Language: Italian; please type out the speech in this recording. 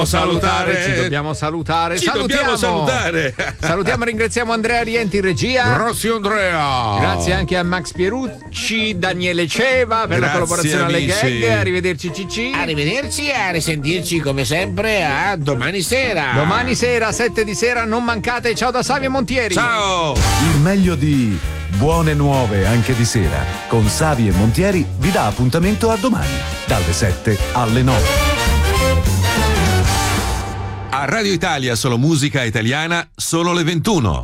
salutare. Ci dobbiamo salutare. Dobbiamo salutare. Salutiamo e ringraziamo Andrea Rienti in regia. Grazie Andrea. Grazie anche a Max Pierucci, Daniele Ceva per la collaborazione alle gag. Arrivederci Cicci. Arrivederci e a risentirci come sempre a domani sera. Domani sera 7 di sera, non mancate. Ciao da Savio Montieri. Ciao. Il meglio di Buone Nuove anche di sera con Savi e Montieri vi dà appuntamento a domani dalle 7 alle 9. A Radio Italia solo musica italiana, solo le 21.